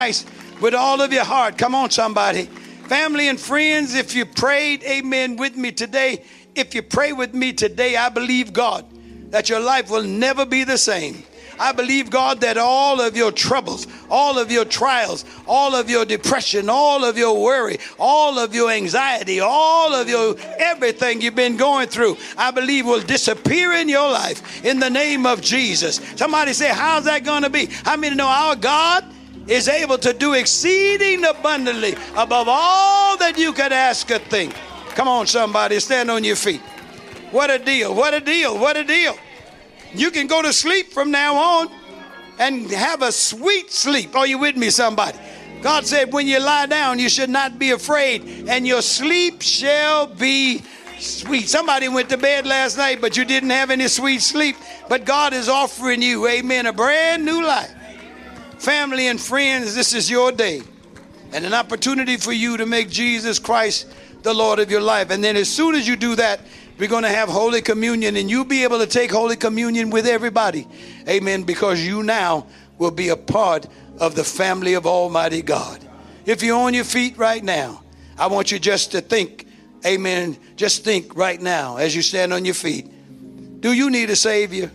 Christ with all of your heart. Come on, somebody. Family and friends, if you prayed, amen, with me today, if you pray with me today, I believe God that your life will never be the same. I believe, God, that all of your troubles, all of your trials, all of your depression, all of your worry, all of your anxiety, all of your everything you've been going through, I believe will disappear in your life in the name of Jesus. Somebody say, how's that going to be? How many know our God is able to do exceeding abundantly above all that you could ask or think? Come on, somebody, stand on your feet. What a deal, what a deal, what a deal. You can go to sleep from now on and have a sweet sleep. Are you with me, somebody? God said when you lie down, you should not be afraid, and your sleep shall be sweet. Somebody went to bed last night, but you didn't have any sweet sleep. But God is offering you, amen, a brand new life. Family and friends, this is your day and an opportunity for you to make Jesus Christ the Lord of your life. And then as soon as you do that, we're going to have Holy Communion, and you'll be able to take Holy Communion with everybody. Amen. Because you now will be a part of the family of Almighty God. If you're on your feet right now, I want you just to think, amen, just think right now as you stand on your feet. Do you need a Savior?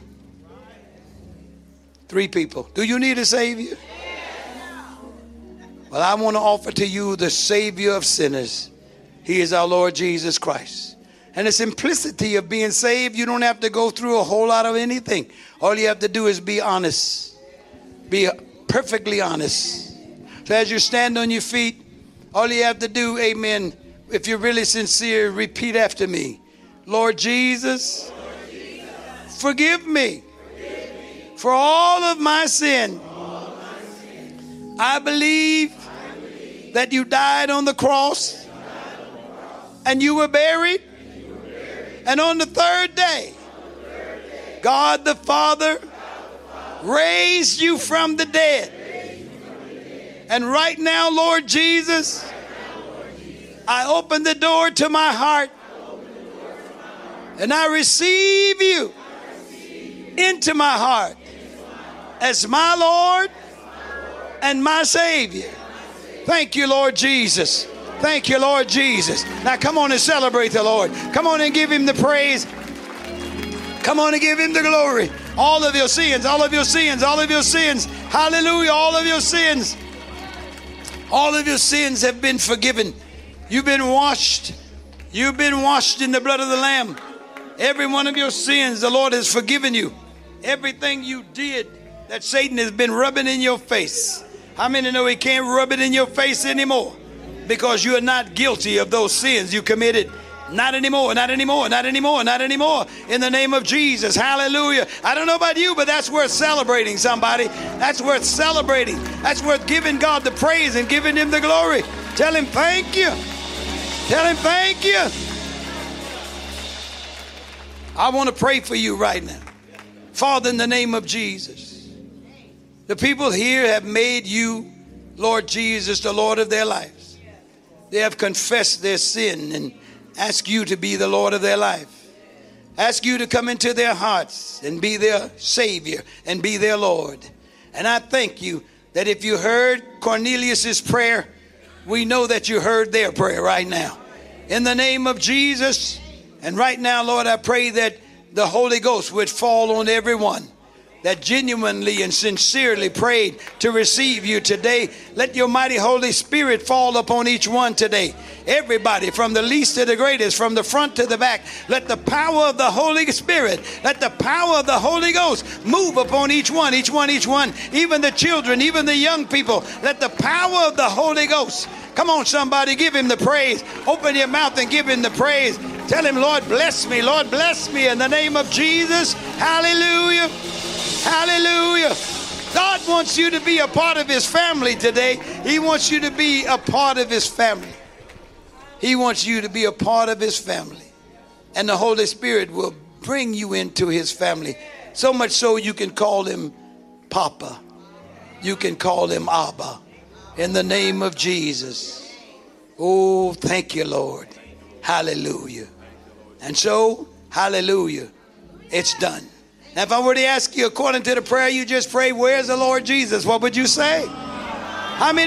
3 people. Do you need a Savior? Well, I want to offer to you the Savior of sinners. He is our Lord Jesus Christ. And the simplicity of being saved, you don't have to go through a whole lot of anything. All you have to do is be honest. Be perfectly honest. So as you stand on your feet, all you have to do, amen, if you're really sincere, repeat after me. Lord Jesus, forgive me for all of my sin. I believe that you died on the cross and you were buried. And on the third day, God the Father raised you from the dead. And right now, Lord Jesus, I open the door to my heart and I receive you into my heart as my Lord and my Savior. Thank you, Lord Jesus. Thank you, Lord Jesus. Now come on and celebrate the Lord. Come on and give him the praise. Come on and give him the glory. All of your sins, all of your sins, all of your sins. Hallelujah, all of your sins. All of your sins have been forgiven. You've been washed. You've been washed in the blood of the Lamb. Every one of your sins, the Lord has forgiven you. Everything you did that Satan has been rubbing in your face. How many know he can't rub it in your face anymore? Because you are not guilty of those sins you committed. Not anymore, not anymore, not anymore, not anymore. In the name of Jesus. Hallelujah. I don't know about you, but that's worth celebrating, somebody. That's worth celebrating. That's worth giving God the praise and giving him the glory. Tell him thank you. Tell him thank you. I want to pray for you right now. Father, in the name of Jesus, the people here have made you, Lord Jesus, the Lord of their lives. They have confessed their sin and ask you to be the Lord of their life. Ask you to come into their hearts and be their Savior and be their Lord. And I thank you that if you heard Cornelius's prayer, we know that you heard their prayer right now. In the name of Jesus. And right now, Lord, I pray that the Holy Ghost would fall on everyone that genuinely and sincerely prayed to receive you today. Let your mighty Holy Spirit fall upon each one today. Everybody, from the least to the greatest, from the front to the back. Let the power of the Holy Spirit, let the power of the Holy Ghost move upon each one, each one, each one. Even the children, even the young people. Let the power of the Holy Ghost. Come on, somebody, give him the praise. Open your mouth and give him the praise. Tell him, Lord, bless me. Lord, bless me in the name of Jesus. Hallelujah. Hallelujah. God wants you to be a part of his family today. He wants you to be a part of his family. He wants you to be a part of his family. And the Holy Spirit will bring you into his family. So much so you can call him Papa. You can call him Abba. In the name of Jesus. Oh, thank you, Lord. Hallelujah. And so, hallelujah, it's done. Now, if I were to ask you, according to the prayer you just prayed, where's the Lord Jesus? What would you say? How many